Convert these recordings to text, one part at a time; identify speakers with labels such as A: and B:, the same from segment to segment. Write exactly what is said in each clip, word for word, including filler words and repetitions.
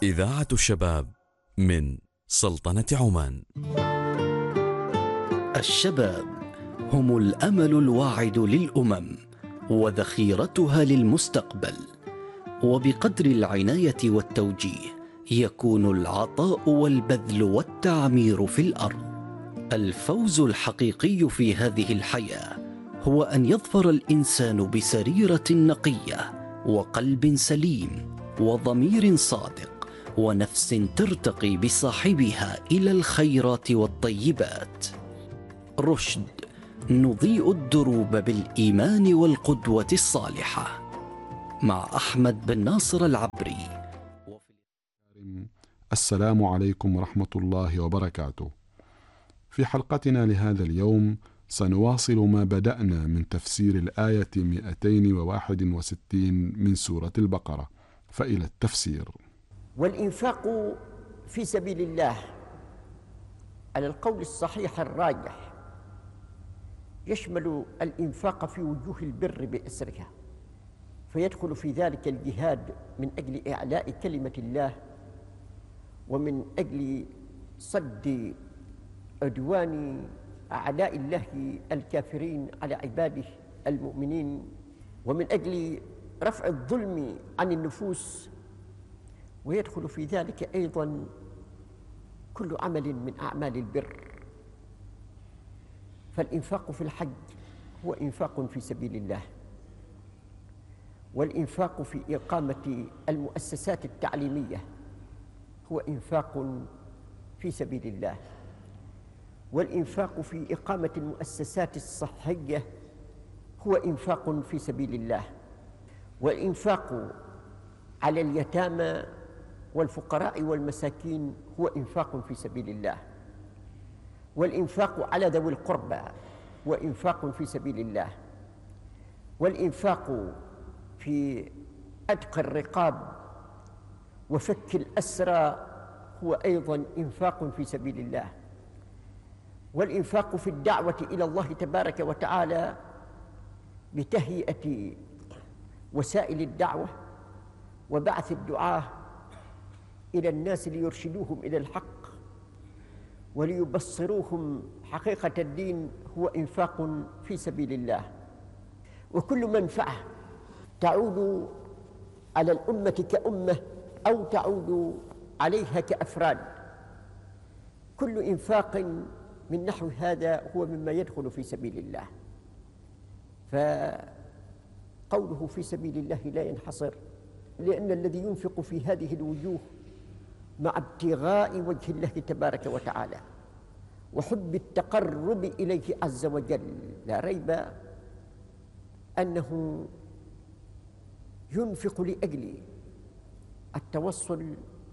A: إذاعة الشباب من سلطنة عمان.
B: الشباب هم الأمل الواعد للأمم وذخيرتها للمستقبل، وبقدر العناية والتوجيه يكون العطاء والبذل والتعمير في الأرض. الفوز الحقيقي في هذه الحياة هو أن يظفر الإنسان بسريرة نقية وقلب سليم وضمير صادق ونفس ترتقي بصاحبها إلى الخيرات والطيبات. رشد، نضيء الدروب بالإيمان والقدوة الصالحة، مع أحمد بن ناصر العبري.
C: السلام عليكم ورحمة الله وبركاته. في حلقتنا لهذا اليوم سنواصل ما بدأنا من تفسير الآية مئتين وواحد وستين من سورة البقرة، فإلى التفسير.
D: والإنفاق في سبيل الله على القول الصحيح الراجح يشمل الإنفاق في وجوه البر بأسرها، فيدخل في ذلك الجهاد من أجل إعلاء كلمة الله ومن أجل صد عدوان أعداء الله الكافرين على عباده المؤمنين، ومن أجل رفع الظلم عن النفوس، ويدخل في ذلك أيضا كل عمل من أعمال البر. فالإنفاق في الحج هو إنفاق في سبيل الله، والإنفاق في إقامة المؤسسات التعليمية هو إنفاق في سبيل الله، والإنفاق في إقامة المؤسسات الصحية هو إنفاق في سبيل الله، والإنفاق على اليتامى والفقراء والمساكين هو إنفاق في سبيل الله، والإنفاق على ذوي القربى هو إنفاق في سبيل الله، والإنفاق في عتق الرقاب وفك الأسرى هو أيضا إنفاق في سبيل الله، والإنفاق في الدعوة إلى الله تبارك وتعالى بتهيئة وسائل الدعوة وبعث الدعاة إلى الناس ليرشدوهم إلى الحق وليبصروهم حقيقة الدين هو إنفاق في سبيل الله. وكل منفعة تعود على الأمة كأمة أو تعود عليها كأفراد، كل إنفاق من نحو هذا هو مما يدخل في سبيل الله. فقوله في سبيل الله لا ينحصر، لأن الذي ينفق في هذه الوجوه مع ابتغاء وجه الله تبارك وتعالى وحب التقرب إليه عز وجل، لا ريب أنه ينفق لأجل التوصل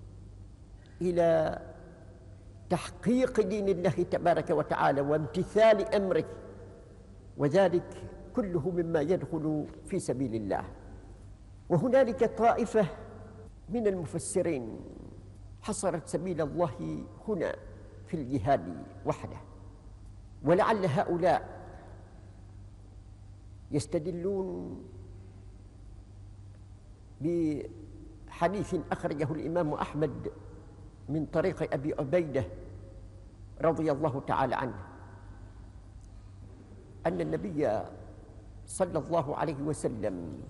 D: إلى تحقيق دين الله تبارك وتعالى وامتثال أمره، وذلك كله مما يدخل في سبيل الله. وهنالك طائفة من المفسرين حصرت سبيل الله هنا في الجهاد وحده، ولعل هؤلاء يستدلون بحديث أخرجه الإمام أحمد من طريق أبي عبيدة رضي الله تعالى عنه أن النبي صلى الله عليه وسلم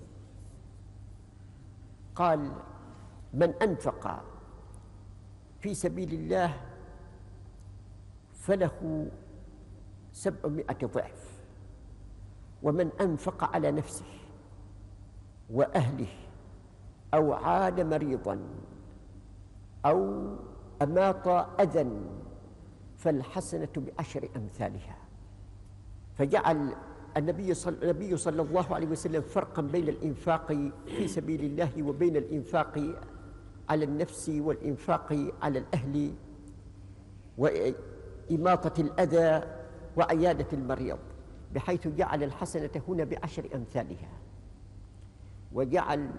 D: قال: من أنفق في سبيل الله فله سبعمائة ضعف، ومن أنفق على نفسه وأهله أو عاد مريضا أو أماط أذى فالحسنة بعشر أمثالها. فجعل النبي صلى, النبي صلى الله عليه وسلم فرقا بين الإنفاق في سبيل الله وبين الإنفاق على النفس والإنفاق على الأهل وإماطة الأذى وعيادة المريض، بحيث جعل الحسنة هنا بعشر أمثالها، وجعل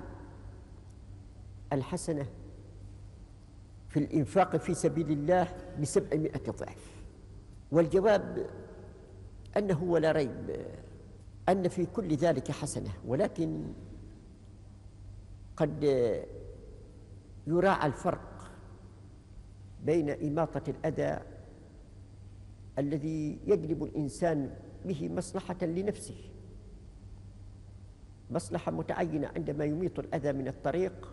D: الحسنة في الإنفاق في سبيل الله بسبعمائة ضعف. والجواب أنه ولا ريب أن في كل ذلك حسنة، ولكن قد يراعى الفرق بين إماطة الأذى الذي يجلب الإنسان به مصلحة لنفسه، مصلحة متعينة عندما يميط الأذى من الطريق،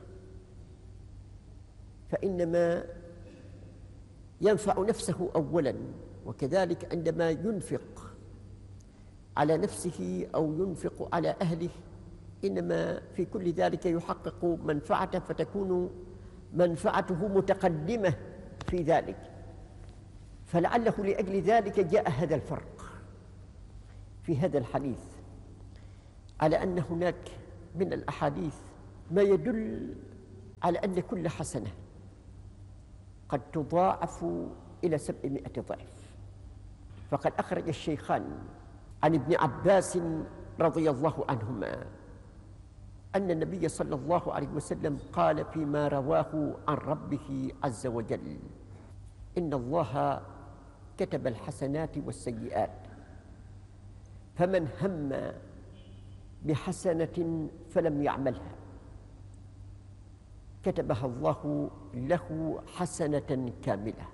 D: فإنما ينفع نفسه أولاً، وكذلك عندما ينفق على نفسه أو ينفق على أهله إنما في كل ذلك يحقق منفعته، فتكون منفعته متقدمة في ذلك. فلعله لأجل ذلك جاء هذا الفرق في هذا الحديث، على أن هناك من الأحاديث ما يدل على أن كل حسنة قد تضاعف إلى سبعمائة ضعف. فقد أخرج الشيخان عن ابن عباس رضي الله عنهما أن النبي صلى الله عليه وسلم قال فيما رواه عن ربه عز وجل: إن الله كتب الحسنات والسيئات، فمن هم بحسنة فلم يعملها كتبها الله له حسنة كاملة،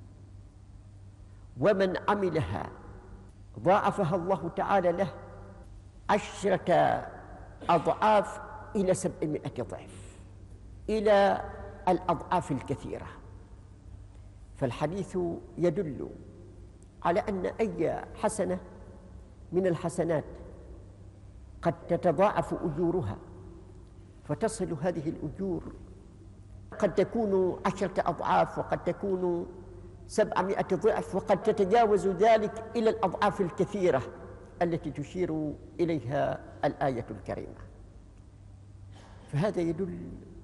D: ومن عملها ضاعفها الله تعالى له عشرة أضعاف إلى سبعمائة ضعف، إلى الأضعاف الكثيرة. فالحديث يدل على أن أي حسنة من الحسنات قد تتضاعف أجورها، فتصل هذه الأجور قد تكون عشرة أضعاف، وقد تكون سبعمائة ضعف، وقد تتجاوز ذلك إلى الأضعاف الكثيرة التي تشير إليها الآية الكريمة. فهذا يدل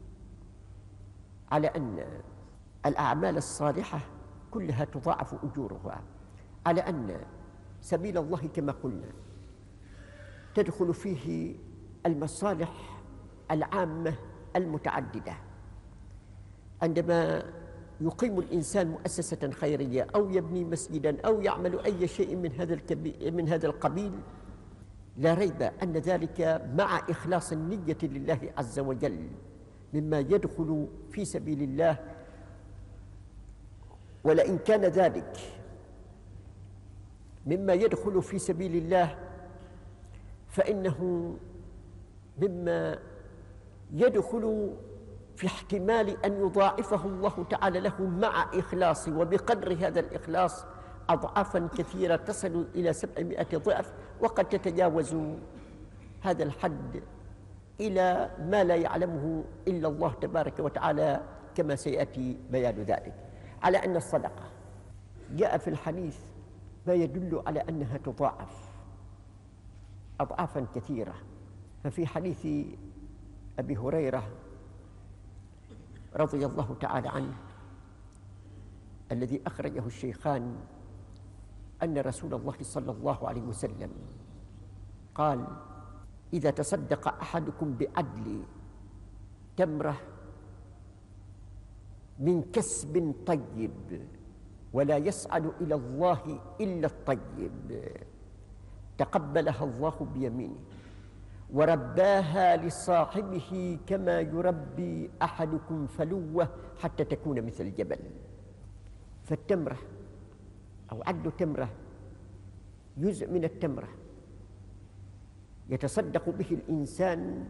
D: على أن الأعمال الصالحة كلها تضاعف أجورها، على أن سبيل الله كما قلنا تدخل فيه المصالح العامة المتعددة. عندما يقيم الإنسان مؤسسة خيرية أو يبني مسجداً أو يعمل أي شيء من هذا الكبير من هذا القبيل، لا ريب أن ذلك مع إخلاص النية لله عز وجل مما يدخل في سبيل الله. ولئن كان ذلك مما يدخل في سبيل الله فإنه مما يدخل في احتمال أن يضاعفه الله تعالى له مع إخلاص، وبقدر هذا الإخلاص أضعافا كثيرة تصل إلى سبعمائة ضعف، وقد تتجاوز هذا الحد إلى ما لا يعلمه إلا الله تبارك وتعالى، كما سيأتي بيان ذلك. على أن الصدقة جاء في الحديث ما يدل على أنها تضاعف أضعافا كثيرة. ففي حديث أبي هريرة رضي الله تعالى عنه الذي أخرجه الشيخان أن رسول الله صلى الله عليه وسلم قال: إذا تصدق أحدكم بعدل تمرة من كسب طيب ولا يصعد إلى الله إلا الطيب تقبلها الله بيمينه ورباها لصاحبه كما يربي أحدكم فلوة حتى تكون مثل الجبل. فالتمرة أو عدل تمرة جزء من التمرة يتصدق به الإنسان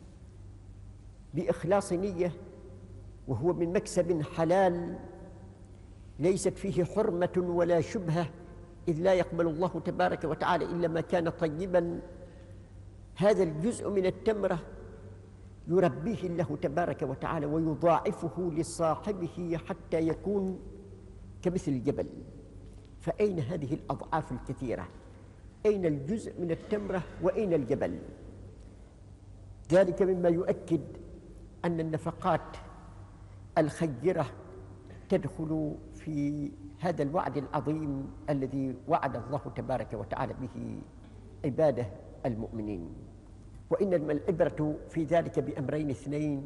D: بإخلاص نية، وهو من مكسب حلال ليست فيه حرمة ولا شبهة، إذ لا يقبل الله تبارك وتعالى إلا ما كان طيبا. هذا الجزء من التمرة يربيه الله تبارك وتعالى ويضاعفه لصاحبه حتى يكون كمثل الجبل. فأين هذه الأضعاف الكثيرة؟ أين الجزء من التمرة وأين الجبل؟ ذلك مما يؤكد أن النفقات الخيرة تدخل في هذا الوعد العظيم الذي وعد الله تبارك وتعالى به عباده المؤمنين. وإنما العبرة في ذلك بأمرين اثنين: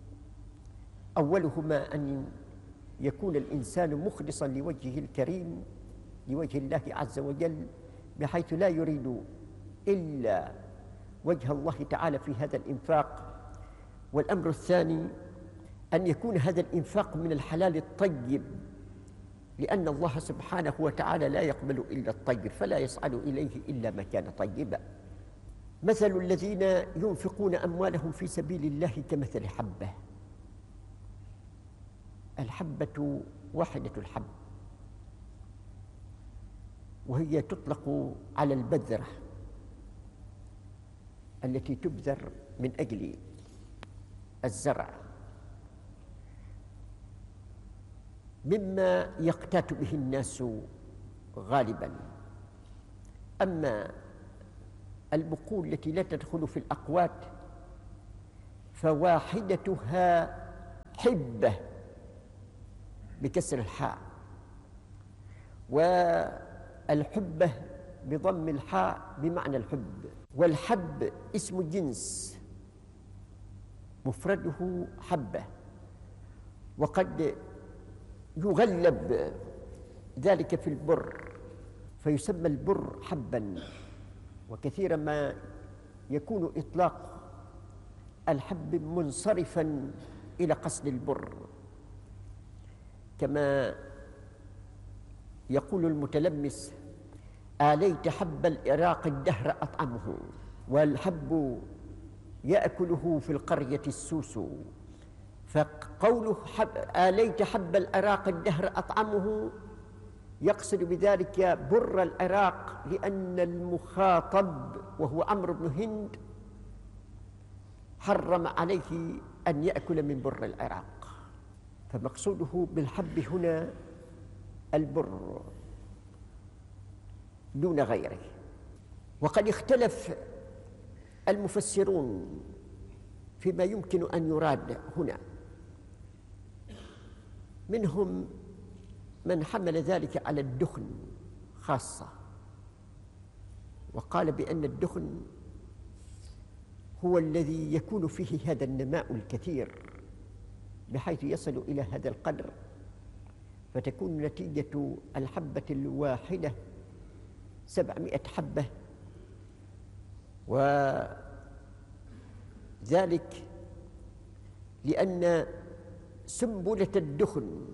D: أولهما أن يكون الإنسان مخلصا لوجهه الكريم، لوجه الله عز وجل، بحيث لا يريد إلا وجه الله تعالى في هذا الإنفاق. والأمر الثاني أن يكون هذا الإنفاق من الحلال الطيب، لأن الله سبحانه وتعالى لا يقبل إلا الطيب، فلا يصعد إليه إلا ما كان طيبا. مثل الذين ينفقون أموالهم في سبيل الله كمثل حبة، الحبة واحدة الحب، وهي تطلق على البذرة التي تبذر من أجل الزرع، مما يقتات به الناس غالبا. أما البقول التي لا تدخل في الأقوات فواحدتها حبة بكسر الحاء، والحبة بضم الحاء بمعنى الحب. والحب اسم جنس مفرده حبة، وقد يغلب ذلك في البر فيسمى البر حبا، وكثيرا ما يكون إطلاق الحب منصرفا إلى قصد البر، كما يقول المتلمس: آليت حب العراق الدهر أطعمه، والحب يأكله في القرية السوس. فقوله حب آليت حب العراق الدهر أطعمه يقصد بذلك بر العراق، لأن المخاطب وهو عمرو بن هند حرم عليه أن يأكل من بر العراق، فمقصوده بالحب هنا البر دون غيره. وقد اختلف المفسرون فيما يمكن أن يراد هنا، منهم من حمل ذلك على الدخن خاصة، وقال بأن الدخن هو الذي يكون فيه هذا النماء الكثير بحيث يصل إلى هذا القدر، فتكون نتيجة الحبة الواحدة سبعمائة حبة، وذلك لأن سنبلة الدخن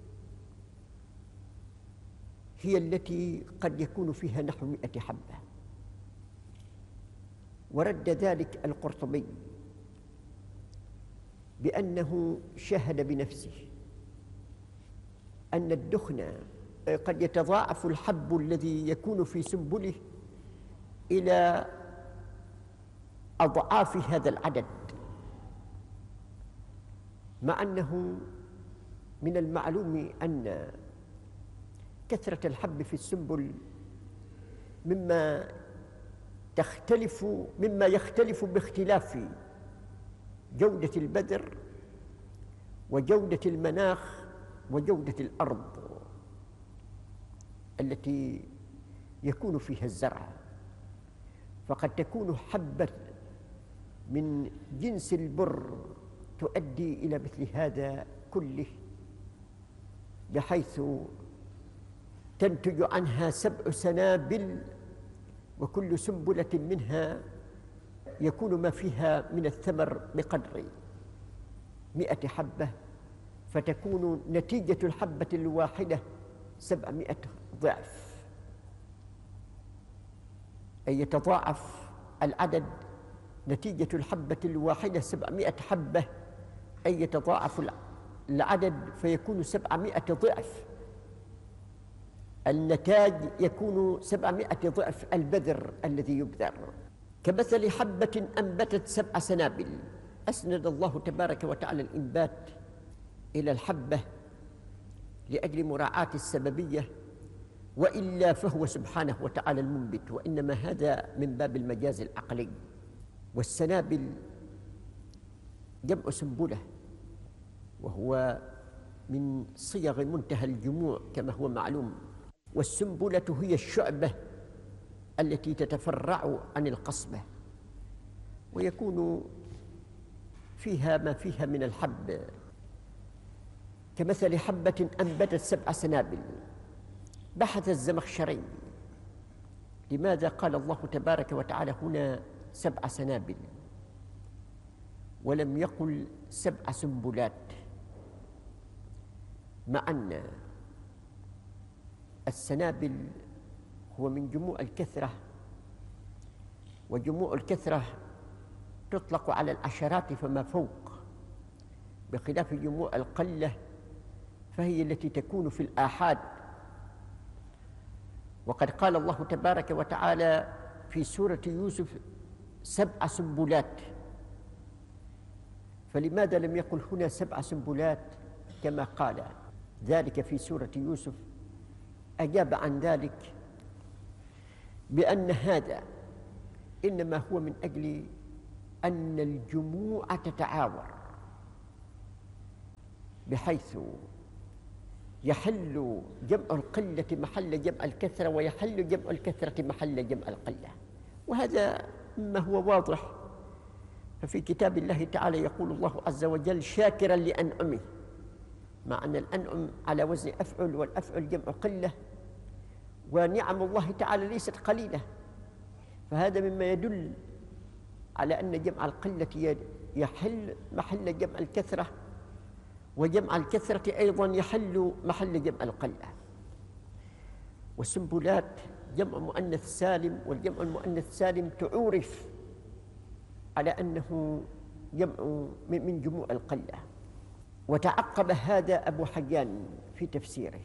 D: هي التي قد يكون فيها نحو مئة حبة. ورد ذلك القرطبي بأنه شاهد بنفسه أن الدخن قد يتضاعف الحب الذي يكون في سنبله إلى أضعاف هذا العدد، مع أنه من المعلوم أن كثرة الحب في السنبل مما تختلف مما يختلف باختلاف جودة البذر وجودة المناخ وجودة الأرض التي يكون فيها الزرع. فقد تكون حبة من جنس البر تؤدي إلى مثل هذا كله، بحيث تنتج عنها سبع سنابل، وكل سنبلة منها يكون ما فيها من الثمر بقدر مئة حبة، فتكون نتيجة الحبة الواحدة سبعمائة ضعف، أي يتضاعف العدد نتيجة الحبة الواحدة سبعمائة حبة، أي يتضاعف العدد فيكون سبعمائة ضعف، النتاج يكون سبعمائة ضعف البذر الذي يبذر. كمثل حبة أنبتت سبع سنابل. أسند الله تبارك وتعالى الإنبات إلى الحبة لأجل مراعاة السببية، وإلا فهو سبحانه وتعالى المنبت، وإنما هذا من باب المجاز العقلي. والسنابل جمع سنبلة، وهو من صيغ منتهى الجموع كما هو معلوم. والسنبلة هي الشعبة التي تتفرع عن القصبة، ويكون فيها ما فيها من الحب. كمثل حبة أنبتت سبع سنابل. بحث الزمخشري لماذا قال الله تبارك وتعالى هنا سبع سنابل ولم يقل سبع سنبلات، مع أن السنابل هو من جموع الكثرة، وجموع الكثرة تطلق على العشرات فما فوق، بخلاف جموع القلة فهي التي تكون في الآحاد. وقد قال الله تبارك وتعالى في سورة يوسف سبع سنبلات، فلماذا لم يقل هنا سبع سنبلات كما قال ذلك في سورة يوسف؟ أجاب عن ذلك بأن هذا إنما هو من أجل أن الجموع تتعاور، بحيث يحل جمع القلة محل جمع الكثرة، ويحل جمع الكثرة محل جمع القلة، وهذا ما هو واضح. ففي كتاب الله تعالى يقول الله عز وجل شاكرا لأنعمه، مع أن الأنعم على وزن أفعل، والأفعل جمع قلة، ونعم الله تعالى ليست قليلة، فهذا مما يدل على أن جمع القلة يحل محل جمع الكثرة، وجمع الكثرة أيضا يحل محل جمع القلة. والسنبلات جمع مؤنث سالم، والجمع المؤنث سالم تعورف على أنه جمع من جموع القلة. وتعقب هذا أبو حيان في تفسيره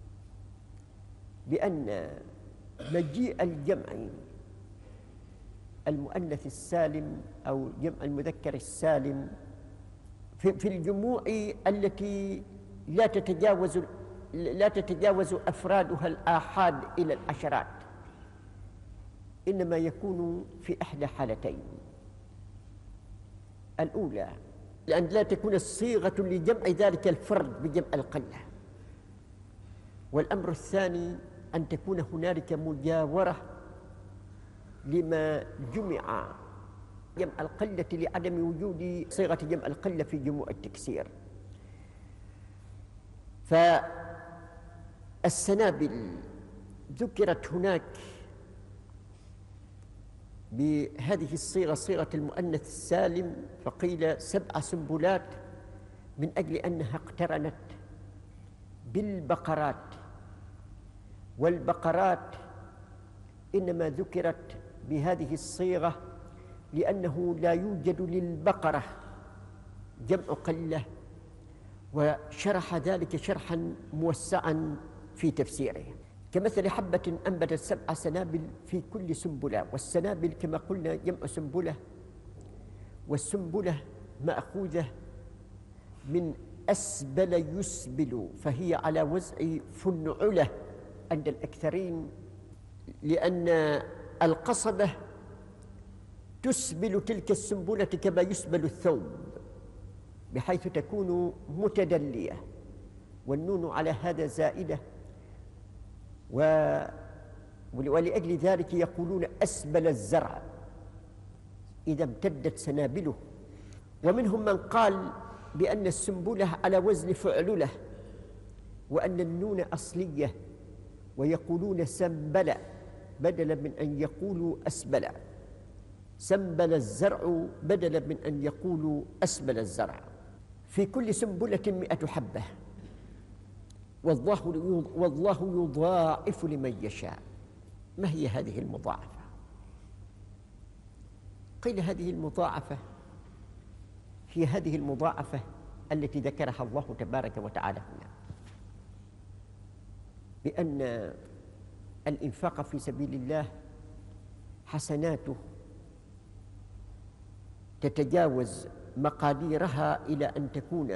D: بأن مجيء الجمع المؤنث السالم أو جمع المذكر السالم في الجموع التي لا تتجاوز لا تتجاوز أفرادها الآحاد إلى العشرات، إنما يكون في إحدى حالتين: الأولى لأن لا تكون الصيغة لجمع ذلك الفرد بجمع القلة، والأمر الثاني أن تكون هنالك مجاورة لما جمع جمع القلة لعدم وجود صيغة جمع القلة في جموع التكسير. فالسنابل ذكرت هناك بهذه الصيغة، صيغة المؤنث السالم، فقيل سبع سنبلات من أجل أنها اقترنت بالبقرات، والبقرات إنما ذكرت بهذه الصيغة لأنه لا يوجد للبقرة جمع قلة، وشرح ذلك شرحا موسعا في تفسيره، كمثل حبة أنبتت سبع سنابل في كل سنبلة. والسنابل كما قلنا جمع سنبلة، والسنبلة مأخوذة من أسبل يسبل، فهي على وزع فنعلة عند الأكثرين، لأن القصبة تسبل تلك السنبلة كما يسبل الثوب، بحيث تكون متدلية، والنون على هذا زائدة، و... ولأجل ذلك يقولون أسبل الزرع إذا امتدت سنابله. ومنهم من قال بأن السنبلة على وزن فعللة، وأن النون أصلية، ويقولون سنبل بدلا من أن يقولوا أسبل، سنبل الزرع بدلا من أن يقولوا أسبل الزرع. في كل سنبلة مئة حبة، والله والله يضاعف لمن يشاء. ما هي هذه المضاعفة؟ قيل هذه المضاعفة هي هذه المضاعفة التي ذكرها الله تبارك وتعالى هنا، بأن الإنفاق في سبيل الله حسناته تتجاوز مقاديرها إلى أن تكون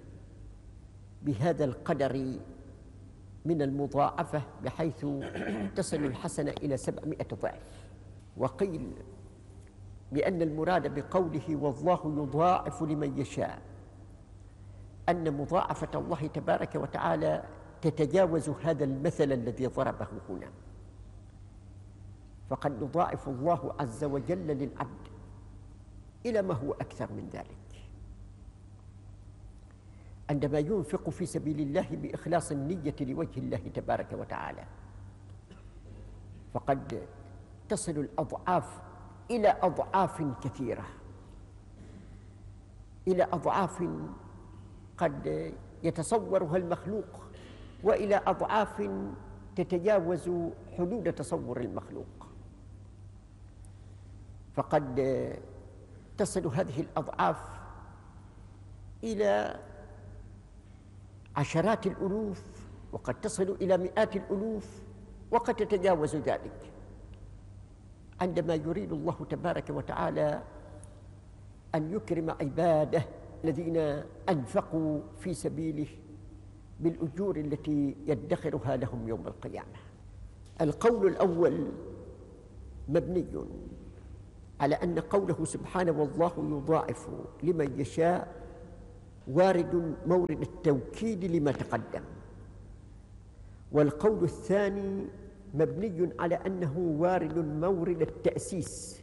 D: بهذا القدر من المضاعفة، بحيث تصل الحسنة إلى سبعمائة ضعف. وقيل بأن المراد بقوله والله يضاعف لمن يشاء أن مضاعفة الله تبارك وتعالى تتجاوز هذا المثل الذي ضربه هنا، فقد يضاعف الله عز وجل للعبد إلى ما هو أكثر من ذلك عندما ينفق في سبيل الله بإخلاص النية لوجه الله تبارك وتعالى، فقد تصل الأضعاف إلى أضعاف كثيرة، إلى أضعاف قد يتصورها المخلوق وإلى أضعاف تتجاوز حدود تصور المخلوق. فقد تصل هذه الأضعاف إلى عشرات الألوف، وقد تصل إلى مئات الألوف، وقد تتجاوز ذلك عندما يريد الله تبارك وتعالى أن يكرم عباده الذين أنفقوا في سبيله بالأجور التي يدخرها لهم يوم القيامة. القول الأول مبني على أن قوله سبحانه والله يضاعف لمن يشاء وارد مورد التوكيد لما تقدم. والقول الثاني مبني على أنه وارد مورد التأسيس،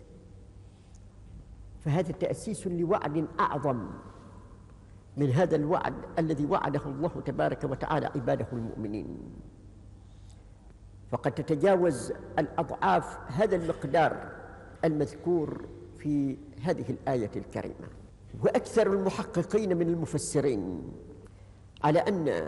D: فهذا تأسيس لوعد أعظم من هذا الوعد الذي وعده الله تبارك وتعالى عباده المؤمنين. فقد تتجاوز الأضعاف هذا المقدار المذكور في هذه الآية الكريمة. وأكثر المحققين من المفسرين على أن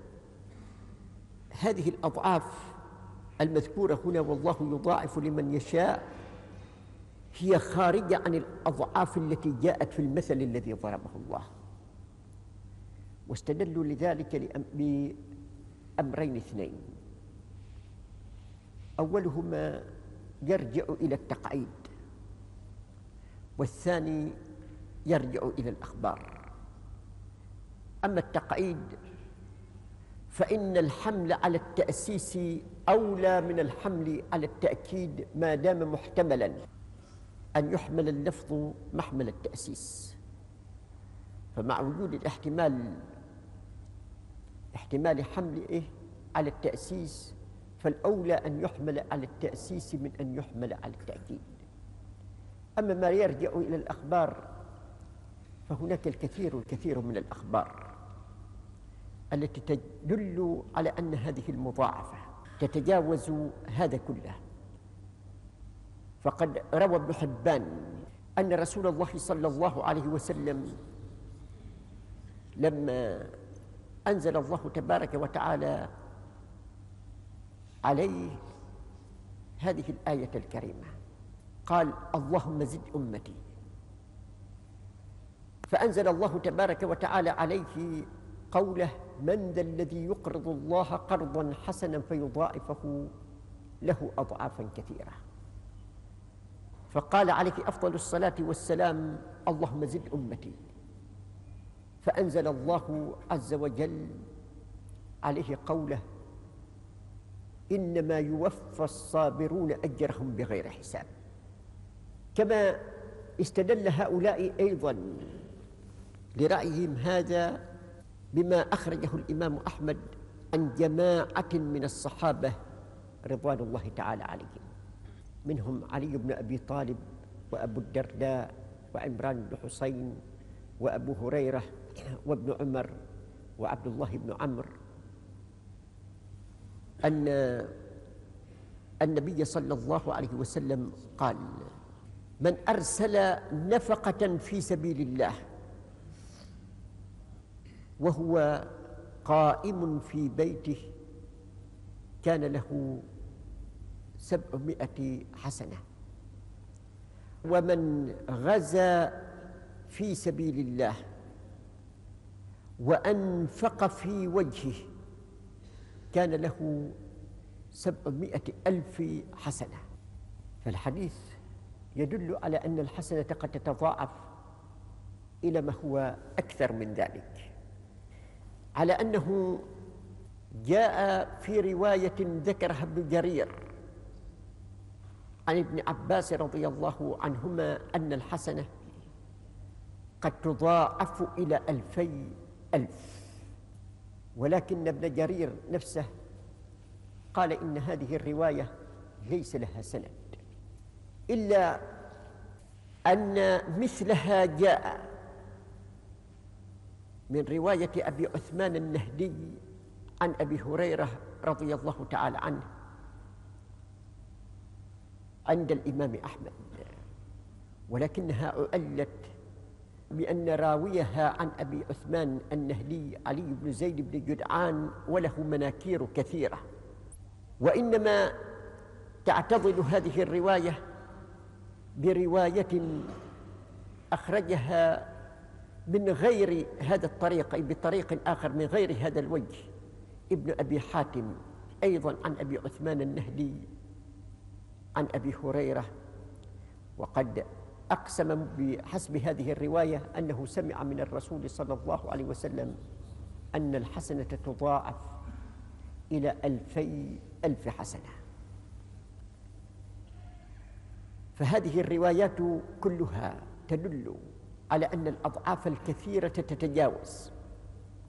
D: هذه الأضعاف المذكورة هنا والله يضاعف لمن يشاء هي خارجة عن الأضعاف التي جاءت في المثل الذي ضربه الله، واستدلوا لذلك بأمرين اثنين. أولهما يرجع إلى التقعيد، والثاني يرجع إلى الأخبار. أما التقعيد فإن الحمل على التأسيس أولى من الحمل على التأكيد ما دام محتملاً أن يحمل اللفظ محمل التأسيس. فمع وجود الاحتمال احتمال حمل إيه على التأسيس فالأولى أن يحمل على التأسيس من أن يحمل على التأكيد. أما ما يرجع إلى الأخبار فهناك الكثير الكثير من الأخبار التي تدل على أن هذه المضاعفة تتجاوز هذا كله. فقد روى ابن حبان أن رسول الله صلى الله عليه وسلم لما أنزل الله تبارك وتعالى عليه هذه الآية الكريمة قال اللهم زد أمتي، فأنزل الله تبارك وتعالى عليه قوله من ذا الذي يقرض الله قرضا حسنا فيضاعفه له أضعافا كثيرة. فقال عليه أفضل الصلاة والسلام اللهم زد أمتي، فأنزل الله عز وجل عليه قوله إنما يوفى الصابرون أجرهم بغير حساب. كما استدل هؤلاء أيضا لرأيهم هذا بما أخرجه الإمام أحمد عن جماعة من الصحابة رضوان الله تعالى عليهم، منهم علي بن أبي طالب وأبو الدرداء وعمران بن حسين وأبو هريرة وابن عمر وعبد الله بن عمرو أن النبي صلى الله عليه وسلم قال من أرسل نفقة في سبيل الله وهو قائم في بيته كان له سبعمائة حسنة، ومن غزا في سبيل الله وأنفق في وجهه كان له سبعمائة ألف حسنة. فالحديث يدل على أن الحسنة قد تتضاعف إلى ما هو أكثر من ذلك، على أنه جاء في رواية ذكرها ابن جرير عن ابن عباس رضي الله عنهما أن الحسنة قد تضاعف إلى ألفي ألف، ولكن ابن جرير نفسه قال إن هذه الرواية ليس لها سند، إلا أن مثلها جاء من رواية أبي عثمان النهدي عن أبي هريرة رضي الله تعالى عنه عند الإمام أحمد، ولكنها أؤلت بأن راويها عن أبي عثمان النهدي علي بن زيد بن جدعان وله مناكير كثيرة، وإنما تعتضد هذه الرواية برواية أخرجها من غير هذا الطريق، أي بطريق آخر من غير هذا الوجه، ابن أبي حاتم أيضا عن أبي عثمان النهدي عن أبي هريرة، وقد أقسم بحسب هذه الرواية أنه سمع من الرسول صلى الله عليه وسلم أن الحسنة تضاعف إلى ألفي ألف حسنة. فهذه الروايات كلها تدل على أن الأضعاف الكثيرة تتجاوز